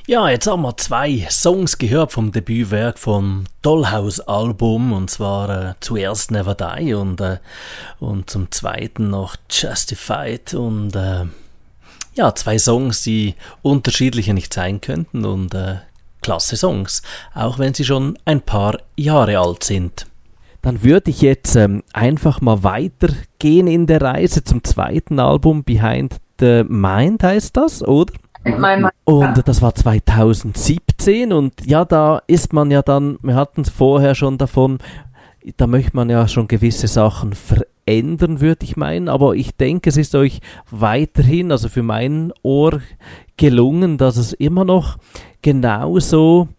Ja, jetzt haben wir zwei Songs gehört vom Debütwerk vom Dollhouse-Album, und zwar zuerst Never Die und zum zweiten noch Justified, und ja, zwei Songs, die unterschiedlicher nicht sein könnten, und klasse Songs, auch wenn sie schon ein paar Jahre alt sind. Dann würde ich jetzt einfach mal weitergehen in der Reise zum zweiten Album, Behind the Mind heißt das, oder? Und das war 2017, und ja, da ist man ja dann, wir hatten es vorher schon davon, da möchte man ja schon gewisse Sachen verändern, würde ich meinen, aber ich denke, es ist euch weiterhin, also für mein Ohr, gelungen, dass es immer noch genauso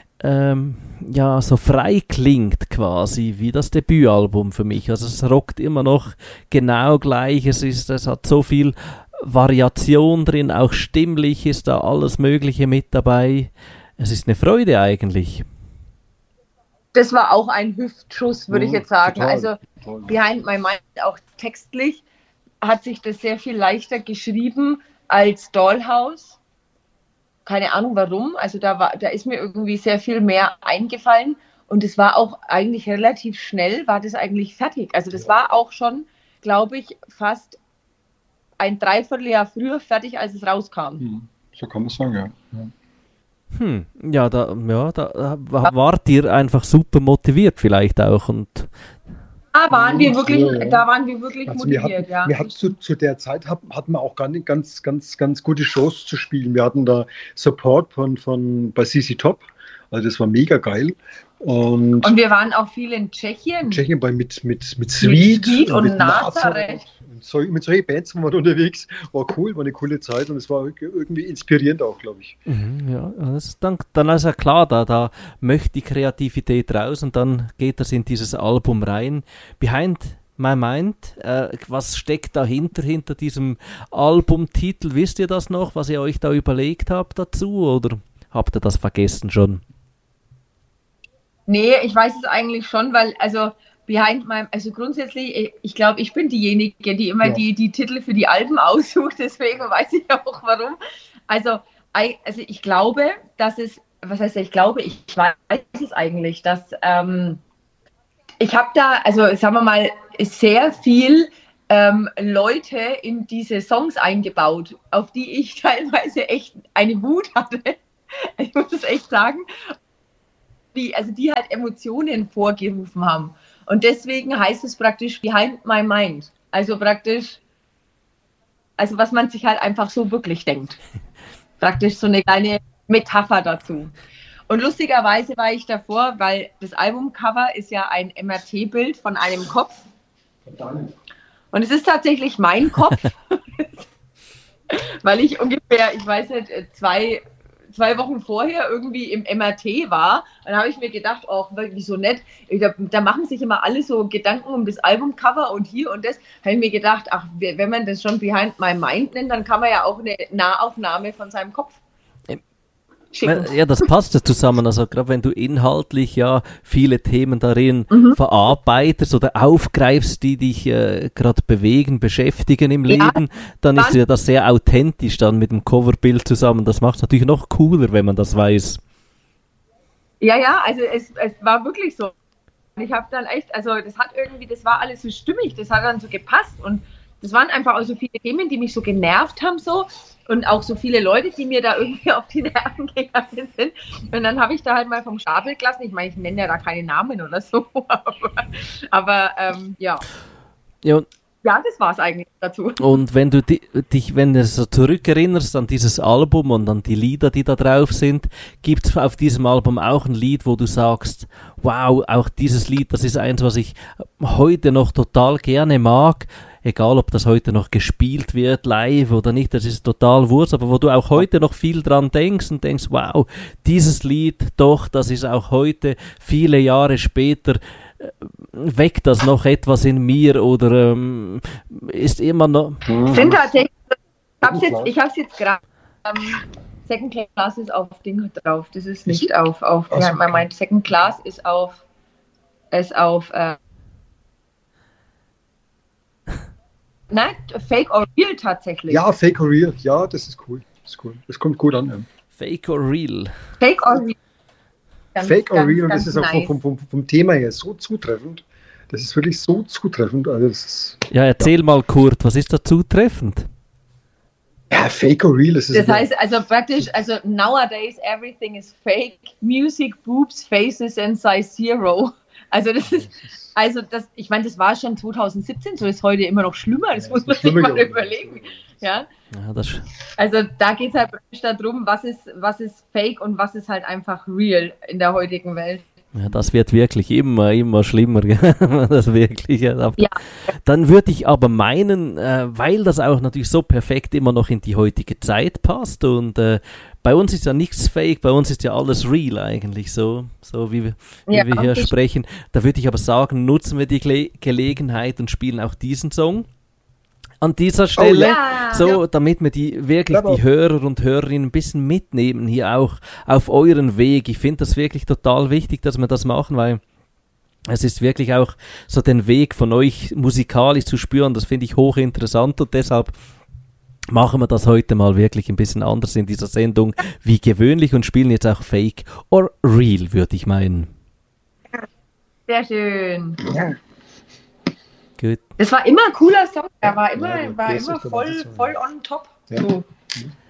ja, so frei klingt quasi wie das Debütalbum für mich. Also es rockt immer noch genau gleich, es hat so viel Variation drin, auch stimmlich ist da alles Mögliche mit dabei. Es ist eine Freude eigentlich. Das war auch ein Hüftschuss, würde ich jetzt sagen. Total, also total. Behind My Mind, auch textlich, hat sich das sehr viel leichter geschrieben als Dollhouse. Keine Ahnung warum. Also da ist mir irgendwie sehr viel mehr eingefallen. Und es war auch eigentlich relativ schnell, war das eigentlich fertig. Also das war auch schon, glaube ich, fast ein Dreivierteljahr früher fertig, als es rauskam. So kann man sagen, ja. Ja, da wart ihr einfach super motiviert vielleicht auch, und Da waren wir wirklich Also motiviert, ja. wir hatten zu der Zeit hatten wir auch gar nicht ganz gute Shows zu spielen. Wir hatten da Support bei CC Top, also das war mega geil. Und wir waren auch viel in Tschechien. mit Sweet und mit Nazareth. Mit solchen Bands waren wir da unterwegs. War cool, war eine coole Zeit, und es war irgendwie inspirierend auch, glaube ich. Ja, dann ist ja klar, da möchte die Kreativität raus, und dann geht das in dieses Album rein. Behind My Mind, was steckt dahinter, hinter diesem Albumtitel? Wisst ihr das noch, was ihr euch da überlegt habt dazu, oder habt ihr das vergessen schon? Nee, ich weiß es eigentlich schon, weil, also grundsätzlich, ich glaube, ich bin diejenige, die immer die Titel für die Alben aussucht, deswegen weiß ich auch warum. Also ich glaube, dass es, was heißt ich glaube, ich weiß es eigentlich, dass ich habe da, also sagen wir mal, sehr viel Leute in diese Songs eingebaut, auf die ich teilweise echt eine Wut hatte. Ich muss es echt sagen. Die halt Emotionen vorgerufen haben. Und deswegen heißt es praktisch Behind My Mind. Also praktisch, also was man sich halt einfach so wirklich denkt. Praktisch so eine kleine Metapher dazu. Und lustigerweise war ich davor, weil das Albumcover ist ja ein MRT-Bild von einem Kopf. Und es ist tatsächlich mein Kopf. Weil ich ungefähr, ich weiß nicht, zwei Wochen vorher irgendwie im MRT war. Dann habe ich mir gedacht, auch wirklich so nett, da machen sich immer alle so Gedanken um das Albumcover und hier und das. Habe ich mir gedacht, ach, wenn man das schon Behind My Mind nennt, dann kann man ja auch eine Nahaufnahme von seinem Kopf schicken. Ja, das passt ja zusammen. Also gerade wenn du inhaltlich ja viele Themen darin verarbeitest oder aufgreifst, die dich gerade bewegen, beschäftigen im Leben, dann ist ja das sehr authentisch dann mit dem Coverbild zusammen. Das macht es natürlich noch cooler, wenn man das weiß. Ja, also es war wirklich so. Ich habe dann echt, also das war alles so stimmig, das hat dann so gepasst, und das waren einfach auch so viele Themen, die mich so genervt haben so. Und auch so viele Leute, die mir da irgendwie auf die Nerven gegangen sind. Und dann habe ich da halt mal vom Stapel gelassen. Ich meine, ich nenne ja da keine Namen oder so. Aber ja. Ja, das war es eigentlich dazu. Und wenn du wenn du so zurückerinnerst an dieses Album und an die Lieder, die da drauf sind, gibt es auf diesem Album auch ein Lied, wo du sagst, wow, auch dieses Lied, das ist eins, was ich heute noch total gerne mag. Egal, ob das heute noch gespielt wird, live oder nicht, das ist total Wurst, aber wo du auch heute noch viel dran denkst und denkst, wow, dieses Lied, doch, das ist auch heute, viele Jahre später, weckt das noch etwas in mir, oder ist immer noch... Sind tatsächlich, ich hab's jetzt gerade, Second Class ist auf Ding drauf, das ist nicht auf mein Second Class ist auf nein, Fake or Real tatsächlich. Ja, Fake or Real, ja, das ist cool. Das kommt gut an. Ja. Fake or Real? Fake or Real. Fake or Real, und das ist auch vom Thema her so zutreffend. Das ist wirklich so zutreffend. Also das ist, ja, erzähl mal, Kurt, was ist da zutreffend? Ja, Fake or Real. Das heißt also praktisch, nowadays everything is fake. Music, boobs, faces and size zero. Also das ist, ich meine, das war schon 2017, so ist heute immer noch schlimmer. Das muss man sich mal überlegen. Ja? Also da geht es halt darum, was ist fake und was ist halt einfach real in der heutigen Welt. Ja, das wird wirklich immer schlimmer. Das wirklich. Ja. Dann würde ich aber meinen, weil das auch natürlich so perfekt immer noch in die heutige Zeit passt und bei uns ist ja nichts fake, bei uns ist ja alles real eigentlich, so wie wir hier sprechen. Da würde ich aber sagen, nutzen wir die Gelegenheit und spielen auch diesen Song an dieser Stelle, damit wir die Hörer und Hörerinnen ein bisschen mitnehmen, hier auch auf euren Weg. Ich finde das wirklich total wichtig, dass wir das machen, weil es ist wirklich auch so den Weg von euch musikalisch zu spüren, das finde ich hochinteressant und deshalb machen wir das heute mal wirklich ein bisschen anders in dieser Sendung wie gewöhnlich und spielen jetzt auch Fake or Real, würde ich meinen. Sehr schön. Ja. Gut. Das war immer ein cooler Song, er war immer voll on top. Ja. So.